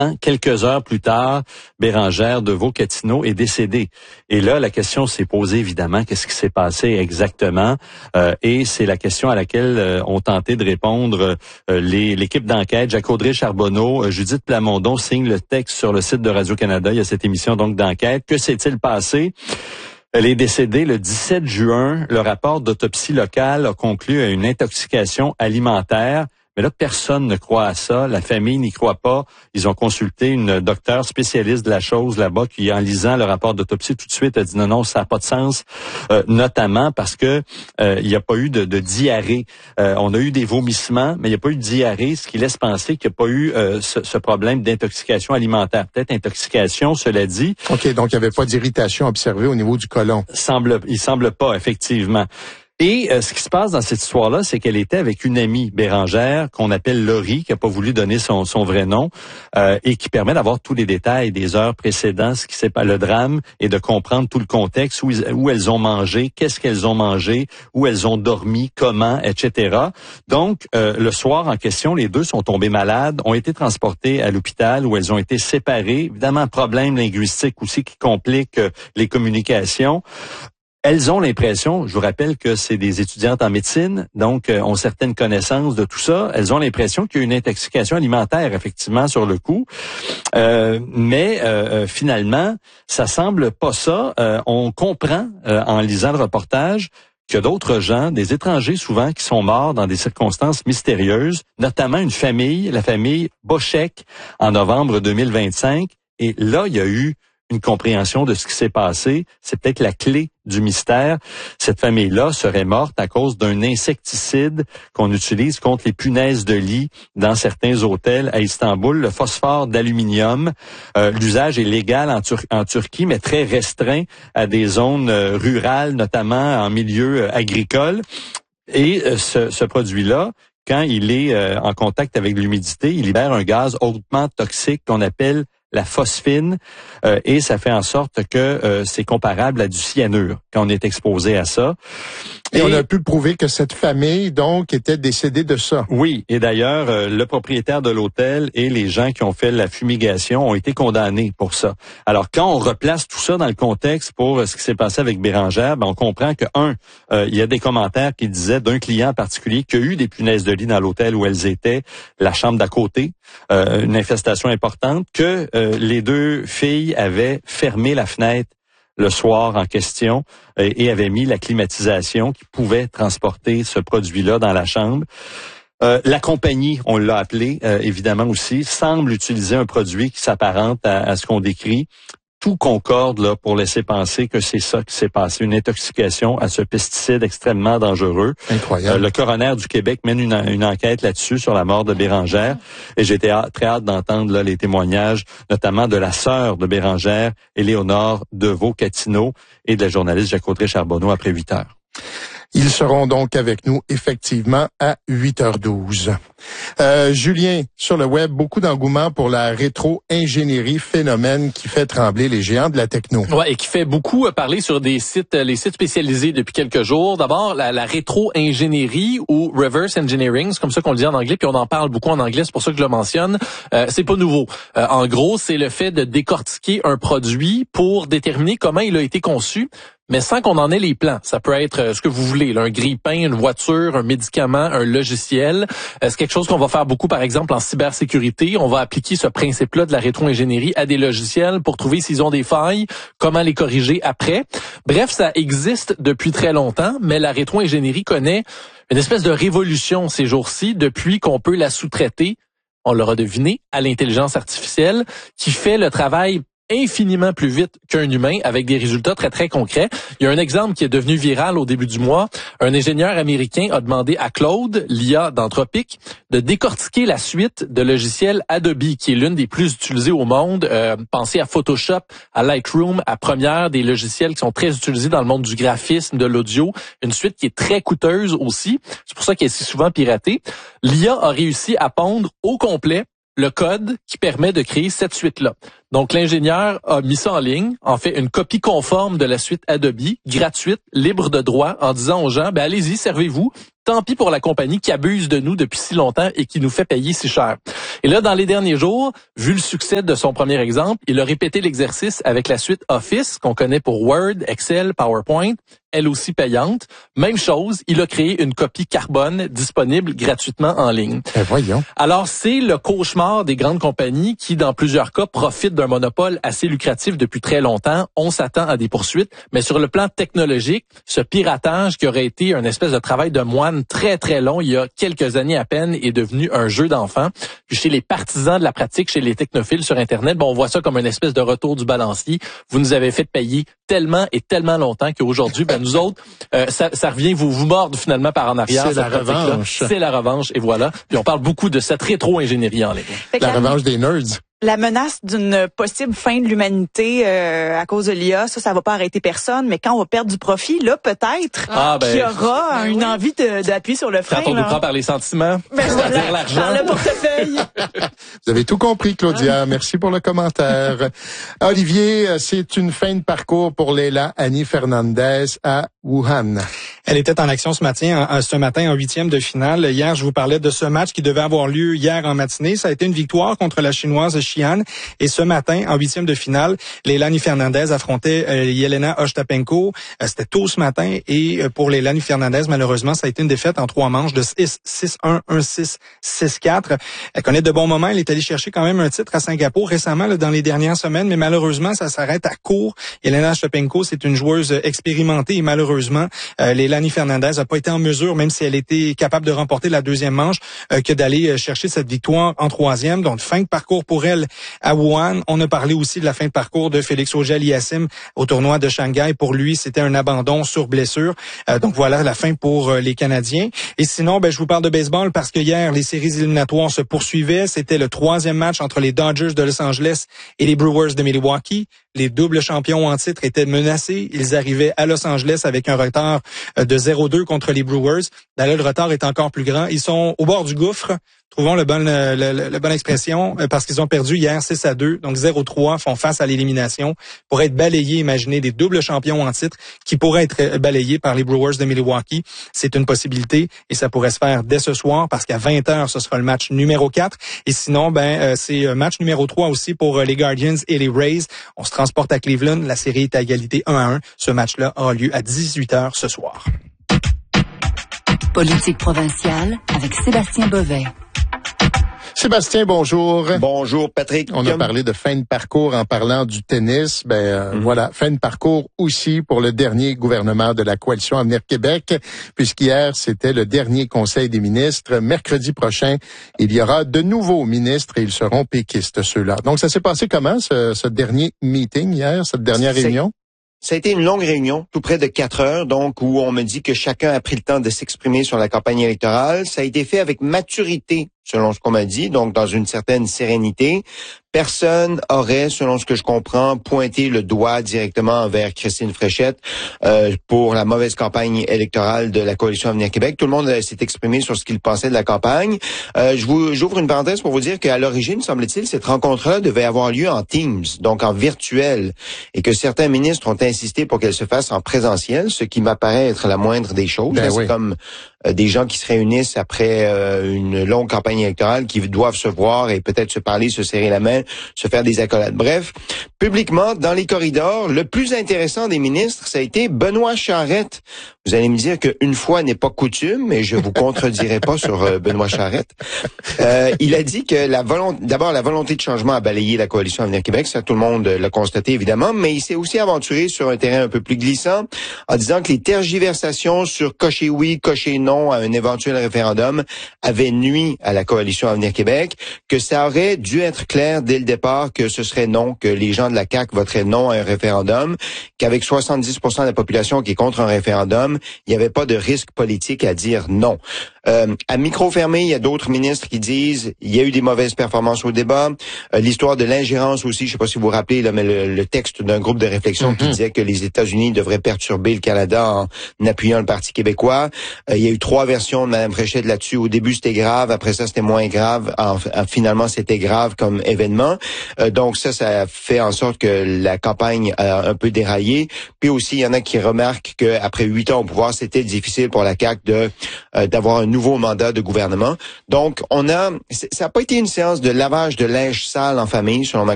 Quelques heures plus tard, Bérengère Deveau-Cattineau est décédée. Et là, la question s'est posée, évidemment, qu'est-ce qui s'est passé exactement? Et c'est la question à laquelle ont tenté de répondre l'équipe d'enquête. Jacques-Audrey Charbonneau, Judith Plamondon signe le texte sur le site de Radio-Canada. Il y a cette émission donc d'enquête. Que s'est-il passé? Elle est décédée le 17 juin. Le rapport d'autopsie locale a conclu à une intoxication alimentaire. Mais là, personne ne croit à ça. La famille n'y croit pas. Ils ont consulté une docteure spécialiste de la chose là-bas qui, en lisant le rapport d'autopsie, tout de suite a dit non, ça n'a pas de sens, notamment parce que il n'y a pas eu de diarrhée. On a eu des vomissements, mais il n'y a pas eu de diarrhée, ce qui laisse penser qu'il n'y a pas eu ce problème d'intoxication alimentaire. Peut-être intoxication, cela dit. OK, donc il n'y avait pas d'irritation observée au niveau du côlon. Il semble pas, effectivement. Et ce qui se passe dans cette histoire-là, c'est qu'elle était avec une amie Bérengère qu'on appelle Laurie, qui n'a pas voulu donner son vrai nom, et qui permet d'avoir tous les détails des heures précédentes, ce qui s'est pas le drame, et de comprendre tout le contexte, où elles ont mangé, qu'est-ce qu'elles ont mangé, où elles ont dormi, comment, etc. Donc, le soir en question, les deux sont tombés malades, ont été transportés à l'hôpital où elles ont été séparées. Évidemment, problème linguistique aussi qui complique les communications. Elles ont l'impression, je vous rappelle que c'est des étudiantes en médecine, donc ont certaines connaissances de tout ça. Elles ont l'impression qu'il y a une intoxication alimentaire, effectivement, sur le coup. Mais finalement, ça semble pas ça. On comprend, en lisant le reportage, qu'il y a d'autres gens, des étrangers souvent, qui sont morts dans des circonstances mystérieuses, notamment une famille, la famille Bochek, en novembre 2025. Et là, il y a eu une compréhension de ce qui s'est passé. C'est peut-être la clé du mystère. Cette famille-là serait morte à cause d'un insecticide qu'on utilise contre les punaises de lit dans certains hôtels à Istanbul, le phosphore d'aluminium. L'usage est légal en Turquie, mais très restreint à des zones rurales, notamment en milieu agricole. Et ce produit-là, quand il est en contact avec l'humidité, il libère un gaz hautement toxique qu'on appelle la phosphine, et ça fait en sorte que c'est comparable à du cyanure quand on est exposé à ça. Et on a pu prouver que cette famille, donc, était décédée de ça. Oui, et d'ailleurs, le propriétaire de l'hôtel et les gens qui ont fait la fumigation ont été condamnés pour ça. Alors, quand on replace tout ça dans le contexte pour ce qui s'est passé avec Bérengère, on comprend que, il y a des commentaires qui disaient d'un client en particulier qu'il y a eu des punaises de lit dans l'hôtel où elles étaient, la chambre d'à côté, une infestation importante, que les deux filles avaient fermé la fenêtre le soir en question et avaient mis la climatisation qui pouvait transporter ce produit-là dans la chambre. La compagnie, on l'a appelé évidemment aussi, semble utiliser un produit qui s'apparente à ce qu'on décrit. Tout concorde là pour laisser penser que c'est ça qui s'est passé, une intoxication à ce pesticide extrêmement dangereux. Incroyable. Le coroner du Québec mène une enquête là-dessus sur la mort de Bérengère, et j'ai très hâte d'entendre là les témoignages, notamment de la sœur de Bérengère, Éléonore Deveau-Cattineau, et de la journaliste Jacques-Audrey Charbonneau après 8 heures. Ils seront donc avec nous, effectivement, à 8h12. Julien, sur le web, beaucoup d'engouement pour la rétro-ingénierie, phénomène qui fait trembler les géants de la techno. Ouais, et qui fait beaucoup parler sur les sites spécialisés depuis quelques jours. D'abord, la rétro-ingénierie ou reverse engineering, c'est comme ça qu'on le dit en anglais, puis on en parle beaucoup en anglais, c'est pour ça que je le mentionne. C'est pas nouveau. En gros, c'est le fait de décortiquer un produit pour déterminer comment il a été conçu, mais sans qu'on en ait les plans. Ça peut être ce que vous voulez, là, un grille-pain, une voiture, un médicament, un logiciel. C'est quelque chose qu'on va faire beaucoup, par exemple, en cybersécurité. On va appliquer ce principe-là de la rétro-ingénierie à des logiciels pour trouver s'ils ont des failles, comment les corriger après. Bref, ça existe depuis très longtemps, mais la rétro-ingénierie connaît une espèce de révolution ces jours-ci depuis qu'on peut la sous-traiter, on l'aura deviné, à l'intelligence artificielle qui fait le travail infiniment plus vite qu'un humain avec des résultats très, très concrets. Il y a un exemple qui est devenu viral au début du mois. Un ingénieur américain a demandé à Claude, l'IA d'Anthropic, de décortiquer la suite de logiciels Adobe, qui est l'une des plus utilisées au monde. Pensez à Photoshop, à Lightroom, à Premiere, des logiciels qui sont très utilisés dans le monde du graphisme, de l'audio. Une suite qui est très coûteuse aussi. C'est pour ça qu'elle est si souvent piratée. L'IA a réussi à pondre au complet le code qui permet de créer cette suite-là. Donc, l'ingénieur a mis ça en ligne, en fait une copie conforme de la suite Adobe, gratuite, libre de droit, en disant aux gens, allez-y, servez-vous. Tant pis pour la compagnie qui abuse de nous depuis si longtemps et qui nous fait payer si cher. Et là, dans les derniers jours, vu le succès de son premier exemple, il a répété l'exercice avec la suite Office, qu'on connaît pour Word, Excel, PowerPoint, elle aussi payante. Même chose, il a créé une copie carbone disponible gratuitement en ligne. Voyons. Alors, c'est le cauchemar des grandes compagnies qui, dans plusieurs cas, profitent d'un monopole assez lucratif depuis très longtemps. On s'attend à des poursuites. Mais sur le plan technologique, ce piratage qui aurait été une espèce de travail de moine très, très long, il y a quelques années à peine, est devenu un jeu d'enfant. Puis chez les partisans de la pratique, chez les technophiles sur Internet, on voit ça comme une espèce de retour du balancier. Vous nous avez fait payer tellement et tellement longtemps qu'aujourd'hui, nous autres, ça revient vous mordre finalement par en arrière. C'est la revanche. C'est la revanche, et voilà. Puis on parle beaucoup de cette rétro-ingénierie en ligne. La revanche des nerds. La menace d'une possible fin de l'humanité à cause de l'IA, ça va pas arrêter personne, mais quand on va perdre du profit, là, peut-être qu'il y aura une envie d'appuyer sur le frein. Quand on nous prend par les sentiments, c'est-à-dire l'argent. Par le portefeuille. Vous avez tout compris, Claudia. Merci pour le commentaire. Olivier, c'est une fin de parcours pour Leila Annie Fernandez à Wuhan. Elle était en action ce matin en 8e de finale. Hier, je vous parlais de ce match qui devait avoir lieu hier en matinée. Ça a été une victoire contre la Chinoise Xian. Et ce matin, en 8e de finale, Leila Annie Fernandez affrontait Yelena Ostapenko. C'était tôt ce matin. Et pour Leila Annie Fernandez, malheureusement, ça a été une défaite en 3 manches de 6-1, 1-6, 6-4. Elle connaît de bons moments. Elle est allée chercher quand même un titre à Singapour récemment, dans les dernières semaines. Mais malheureusement, ça s'arrête à court. Yelena Ostapenko, c'est une joueuse expérimentée. Et malheureusement, Leila Annie Fernandez n'a pas été en mesure, même si elle était capable de remporter la deuxième manche, que d'aller chercher cette victoire en 3e. Donc, fin de parcours pour elle à Wuhan. On a parlé aussi de la fin de parcours de Félix Auger-Aliassime au tournoi de Shanghai. Pour lui, c'était un abandon sur blessure. Donc, voilà la fin pour les Canadiens. Et sinon, je vous parle de baseball parce que hier, les séries éliminatoires se poursuivaient. C'était le 3e match entre les Dodgers de Los Angeles et les Brewers de Milwaukee. Les doubles champions en titre étaient menacés. Ils arrivaient à Los Angeles avec un retard de 0-2 contre les Brewers. Là, le retard est encore plus grand. Ils sont au bord du gouffre. Trouvons la bonne expression, parce qu'ils ont perdu hier 6-2, donc 0-3, font face à l'élimination. Pour être balayés, imaginez des doubles champions en titre qui pourraient être balayés par les Brewers de Milwaukee. C'est une possibilité et ça pourrait se faire dès ce soir parce qu'à 20h, ce sera le match numéro 4. Et sinon, c'est match numéro 3 aussi pour les Guardians et les Rays. On se transporte à Cleveland. La série est à égalité 1-1. Ce match-là aura lieu à 18h ce soir. Politique provinciale avec Sébastien Bovet. Sébastien, bonjour. Bonjour, Patrick. On a parlé de fin de parcours en parlant du tennis. Voilà, fin de parcours aussi pour le dernier gouvernement de la Coalition Avenir Québec, puisqu'hier, c'était le dernier Conseil des ministres. Mercredi prochain, il y aura de nouveaux ministres et ils seront péquistes, ceux-là. Donc, ça s'est passé comment, ce dernier meeting hier, cette dernière réunion? Ça a été une longue réunion, tout près de 4 heures, donc, où on me dit que chacun a pris le temps de s'exprimer sur la campagne électorale. Ça a été fait avec maturité, selon ce qu'on m'a dit, donc dans une certaine sérénité. Personne aurait, selon ce que je comprends, pointé le doigt directement vers Christine Fréchette pour la mauvaise campagne électorale de la Coalition Avenir Québec. Tout le monde s'est exprimé sur ce qu'il pensait de la campagne. J'ouvre une parenthèse pour vous dire qu'à l'origine, semble-t-il, cette rencontre-là devait avoir lieu en Teams, donc en virtuel, et que certains ministres ont insisté pour qu'elle se fasse en présentiel, ce qui m'apparaît être la moindre des choses. C'est comme des gens qui se réunissent après une longue campagne électorale, qui doivent se voir et peut-être se parler, se serrer la main, se faire des accolades. Bref, publiquement, dans les corridors, le plus intéressant des ministres, ça a été Benoît Charette. Vous allez me dire qu'une fois n'est pas coutume, mais je vous contredirai pas sur Benoît Charette. Il a dit que la volonté de changement a balayé la Coalition Avenir Québec, ça tout le monde l'a constaté évidemment, mais il s'est aussi aventuré sur un terrain un peu plus glissant en disant que les tergiversations sur cocher oui, cocher non à un éventuel référendum avaient nui à la Coalition Avenir Québec, que ça aurait dû être clair dès le départ que ce serait non, que les gens de la CAQ voteraient non à un référendum, qu'avec 70% de la population qui est contre un référendum, il n'y avait pas de risque politique à dire non. À micro fermé, il y a d'autres ministres qui disent il y a eu des mauvaises performances au débat. L'histoire de l'ingérence aussi, je sais pas si vous vous rappelez, là, mais le texte d'un groupe de réflexion qui disait que les États-Unis devraient perturber le Canada en appuyant le Parti québécois. Il y a eu 3 versions de Mme Fréchette là-dessus. Au début, c'était grave. Après ça, c'était moins grave. Finalement, c'était grave comme événement. Donc ça fait en sorte que la campagne a un peu déraillé. Puis aussi, il y en a qui remarquent qu'après 8 ans au pouvoir, c'était difficile pour la CAQ d'avoir un nouveau mandat de gouvernement. Donc, ça n'a pas été une séance de lavage de linge sale en famille, selon ma